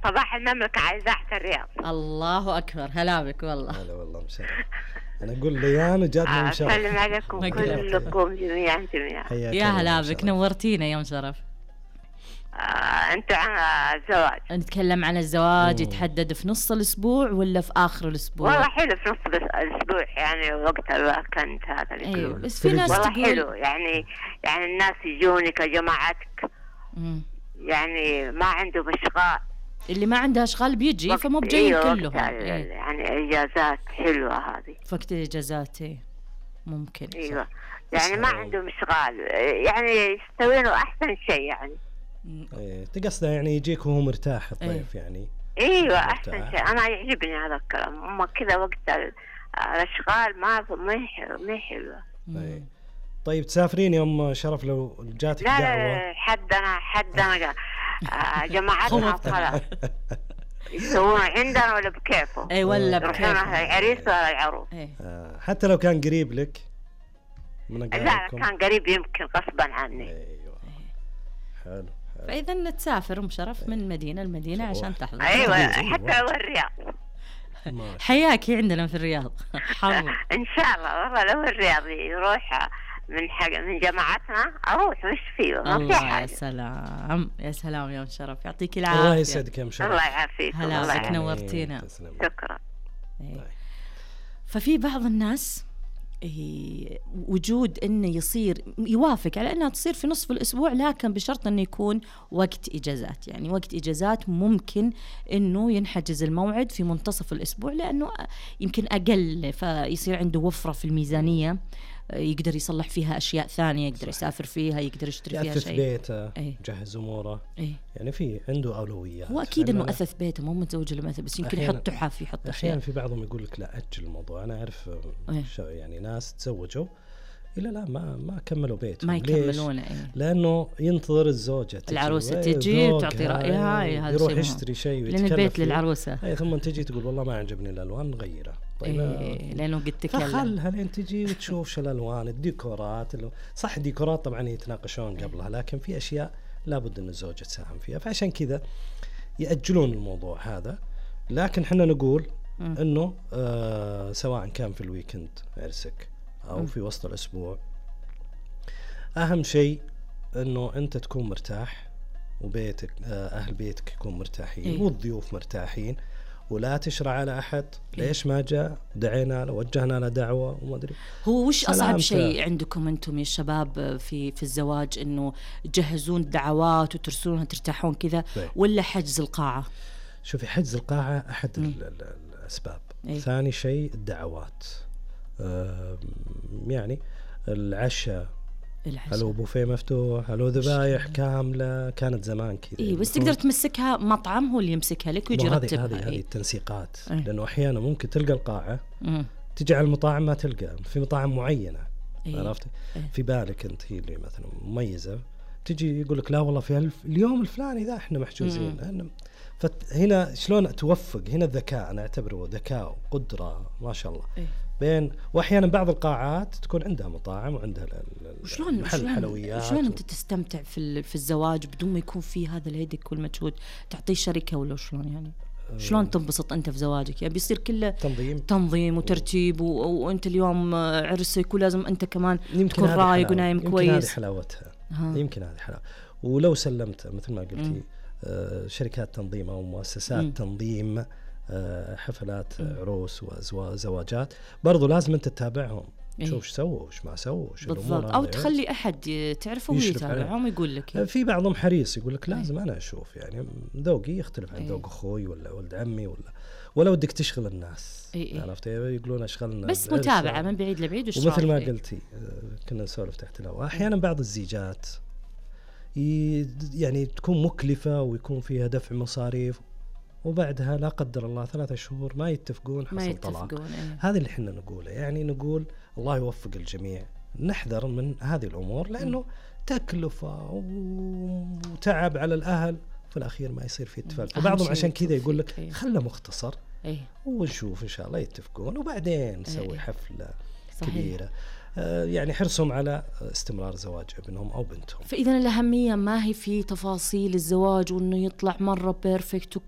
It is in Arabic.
صباح المملكة على إذاعة الرياض. الله أكبر، هلا بك والله. هلا والله مشرف. أنا أقول ليان وجاتنا مشرف. أسلم عليكم كلكم جميعا. يا هلا بك، نورتينا يا مشرف. أنت عن الزواج، نتكلم عن الزواج. يتحدد في نص الأسبوع ولا في آخر الأسبوع؟ والله حلو في نص الأسبوع، يعني وقت الويكند هذا. أيوة، بس في ناس والله تقول حلو، يعني الناس يجونك جماعتك، يعني ما عندهم أشغال. اللي ما عنده أشغال بيجي، فمو بجايين كلهم. يعني إجازات حلوة هذه، وقت الإجازات ممكن. أيوة، يعني ما عندهم أشغال، يعني يستوينوا أحسن شيء يعني. تقصده يعني يجيك وهو مرتاح الضيف. يعني ايوه احسن شيء. انا يعجبني هذا الكلام. اما كذا وقت الاشغال ما حلوه. طيب تسافرين يوم شرف لو جاتك دعوه؟ لا حدنا جماعتنا خلاص يسوون عندنا ولا بكيفه. اي ولا بكيفه، العريس ولا العروس. حتى لو كان قريب لك من لا كان قريب يمكن غصبا عني. ايوه حلو. فإذا نتسافر مشرف من مدينة لمدينة عشان تحضر. أيوة حتى لو الرياض. حياكي عندنا في الرياض. إن شاء الله. والله لو الرياض يروح من جماعتنا أروح، مش فيه ما في حاجة. يا سلام يا سلام يا مشرف، يعطيك العافية. الله يسعدك يا مشرف. الله يعافيك. هلا بك، نورتينا. شكرا. ففي بعض الناس وجود انه يصير يوافق على انها تصير في نصف الاسبوع، لكن بشرط انه يكون وقت اجازات. يعني وقت اجازات ممكن انه ينحجز الموعد في منتصف الاسبوع، لانه يمكن اقل، فيصير عنده وفرة في الميزانية، يقدر يصلح فيها اشياء ثانية، يقدر يسافر فيها، يقدر يشتري فيها شيء، بيته، يجهز اموره. يعني في عنده اولويات. هو اكيد انه اثث بيته، مو متزوج ولا مثلا، بس يمكن يحط تحف، يحط اشياء. احيانا في بعضهم يقول لك لا اجل الموضوع. انا اعرف يعني ناس تزوجوا لا ما كملوا بيت، ما يكملونه. لانه ينتظر الزوجه العروسه تجي وتعطي رايها. يروح يشتري شيء لان البيت للعروسه. ثم تجي تقول والله ما عجبني الالوان، نغيره. طيب لانه قد تكلم، فخلها لين تجي وتشوف شو الالوان، الديكورات. صح الديكورات طبعا يتناقشون قبلها، لكن في اشياء لابد ان الزوجه تساهم فيها، فعشان كذا ياجلون الموضوع هذا. لكن احنا نقول انه سواء كان في الويكند عرسك أو في وسط الأسبوع، أهم شيء أنه أنت تكون مرتاح، وبيتك أهل بيتك يكون مرتاحين، والضيوف مرتاحين، ولا تشرع على أحد. ليش ما جاء؟ دعينا له، وجهنا له دعوة وما أدري. هو وش أصعب شيء عندكم أنتم يا الشباب في الزواج؟ إنه تجهزون الدعوات وترسلونها ترتاحون كذا، ولا حجز القاعة؟ شوفي، حجز القاعة أحد الأسباب. ثاني شيء الدعوات. يعني العشاء، هلو بوفيه مفتوح، هلو ذبايح كاملة. كانت زمان كذا. بس تقدر تمسكها مطعم هو اللي يمسكها لك ويجي يرتبها. هذه التنسيقات. لأنه أحيانا ممكن تلقى القاعة، تجي على المطاعم ما تلقى. في مطاعم معينة عرفتي في بالك أنت هي اللي مثلا مميزة، تجي يقول لك لا والله في اليوم الفلاني ذا احنا محجوزين. فهنا شلون توفق؟ هنا الذكاء، أنا أعتبره ذكاء وقدرة ما شاء الله. بين وأحيانا بعض القاعات تكون عندها مطاعم وعندها محل حلويات. شلون أنت تستمتع في الزواج بدون ما يكون في هذا الهدك والمجهود؟ تعطيه شركة ولا شلون يعني؟ شلون تنبسط أنت في زواجك؟ يعني بيصير كله تنظيم وترتيب وأنت اليوم عرسك ولازم أنت كمان تكون رايق ونايم كويس. يمكن هذه حلاوتها. يمكن هذه حلاوة. ولو سلمت مثل ما قلتي شركات تنظيم أو مؤسسات تنظيم حفلات عروس وزواجات، برضو لازم أنت تتابعهم، تشوف ايش سووا وش ما سووا بالضبط، أو تخلي أحد تعرفه ويتابعهم ويقول لك. في بعضهم حريص يقول لك لازم أنا أشوف، يعني ذوقي يختلف عن ذوق أخوي ولا ولد عمي ولا ودك تشغل الناس. عرفت يقولون أشغلنا، بس متابعة من بعيد لبعيد. ومثل ما قلتي كنا نسولف تحت الهواء، أحيانا بعض الزيجات يعني تكون مكلفة ويكون فيها دفع مصاريف، وبعدها لا قدر الله 3 شهور ما يتفقون، حصل طلاق. هذا اللي احنا نقوله. يعني نقول الله يوفق الجميع، نحذر من هذه الأمور، لأنه تكلفة وتعب على الأهل، في الأخير ما يصير في اتفاق. فبعضهم عشان كذا يقول لك خله مختصر ونشوف إن شاء الله يتفقون وبعدين نسوي حفلة كبيرة. يعني حرصهم على استمرار زواج ابنهم أو بنتهم. فإذا الأهمية ما هي في تفاصيل الزواج وإنه يطلع مرة بيرفكت